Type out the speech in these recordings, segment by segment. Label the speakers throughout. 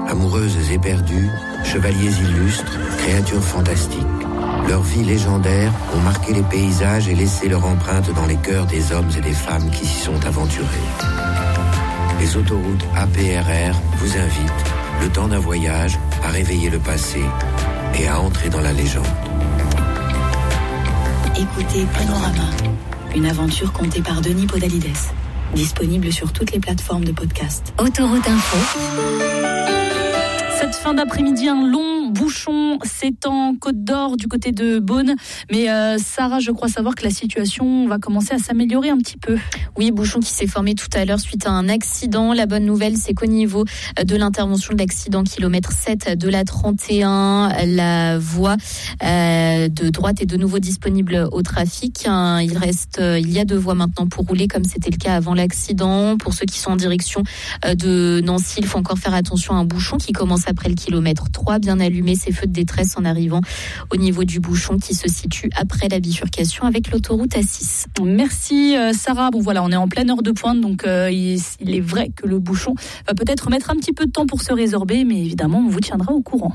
Speaker 1: Amoureuses éperdues, chevaliers illustres, créatures fantastiques. Leurs vies légendaires ont marqué les paysages et laissé leur empreinte dans les cœurs des hommes et des femmes qui s'y sont aventurés. Les autoroutes APRR vous invitent, le temps d'un voyage, à réveiller le passé et à entrer dans la légende.
Speaker 2: Écoutez Panorama, une aventure contée par Denis Podalides. Disponible sur toutes les plateformes de podcast.
Speaker 3: Autoroute Info.
Speaker 4: Cette fin d'après-midi, un long bouchon s'étend Côte d'Or du côté de Beaune. Mais Sarah, je crois savoir que la situation va commencer à s'améliorer un petit peu.
Speaker 3: Oui, bouchon qui s'est formé tout à l'heure suite à un accident. La bonne nouvelle, c'est qu'au niveau de l'intervention de l'accident, kilomètre 7 de la 31, la voie de droite est de nouveau disponible au trafic. Il y a 2 voies maintenant pour rouler comme c'était le cas avant l'accident. Pour ceux qui sont en direction de Nancy, il faut encore faire attention à un bouchon qui commence après le kilomètre 3, bien allumer ses feux de détresse en arrivant au niveau du bouchon qui se situe après la bifurcation avec l'autoroute A6.
Speaker 4: Merci Sarah. Bon voilà, on est en pleine heure de pointe, donc il est vrai que le bouchon va peut-être mettre un petit peu de temps pour se résorber, mais évidemment on vous tiendra au courant.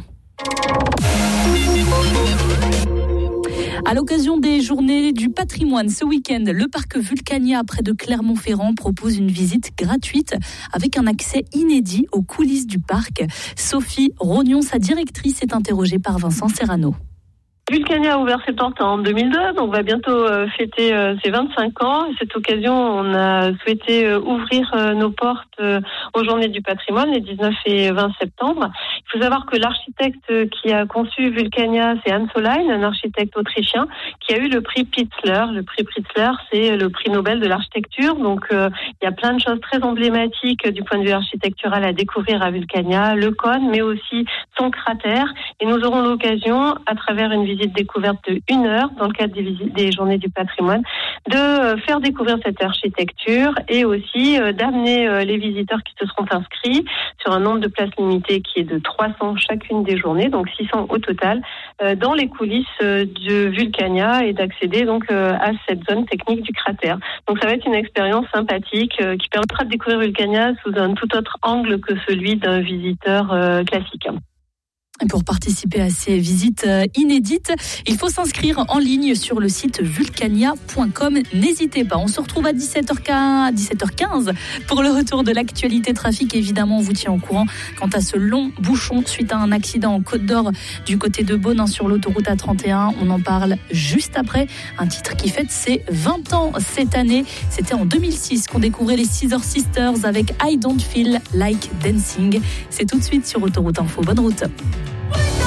Speaker 4: À l'occasion des journées du patrimoine, ce week-end, le parc Vulcania près de Clermont-Ferrand propose une visite gratuite avec un accès inédit aux coulisses du parc. Sophie Rognon, sa directrice, est interrogée par Vincent Serrano.
Speaker 5: Vulcania a ouvert ses portes en 2002, donc va bientôt fêter ses 25 ans. À cette occasion, on a souhaité ouvrir nos portes aux Journées du patrimoine, les 19 et 20 septembre. Il faut savoir que l'architecte qui a conçu Vulcania, c'est Hans Hollein, un architecte autrichien, qui a eu le prix Pritzler. Le prix Pritzler, c'est le prix Nobel de l'architecture. Donc, il y a plein de choses très emblématiques du point de vue architectural à découvrir à Vulcania, le cône, mais aussi son cratère. Et nous aurons l'occasion, à travers une visite découverte de 1 heure dans le cadre des Journées du patrimoine, de faire découvrir cette architecture et aussi d'amener les visiteurs qui se seront inscrits sur un nombre de places limitées qui est de 300 chacune des journées, donc 600 au total, dans les coulisses de Vulcania et d'accéder donc à cette zone technique du cratère. Donc ça va être une expérience sympathique qui permettra de découvrir Vulcania sous un tout autre angle que celui d'un visiteur classique.
Speaker 4: Et pour participer à ces visites inédites, il faut s'inscrire en ligne sur le site vulcania.com. N'hésitez pas, on se retrouve à 17h15 pour le retour de l'actualité trafic. Évidemment, on vous tient au courant quant à ce long bouchon suite à un accident en Côte d'Or du côté de Beaune sur l'autoroute A31. On en parle juste après. Un titre qui fête ses 20 ans cette année. C'était en 2006 qu'on découvrait les Scissor Sisters avec I Don't Feel Like Dancing. C'est tout de suite sur Autoroute Info. Bonne route.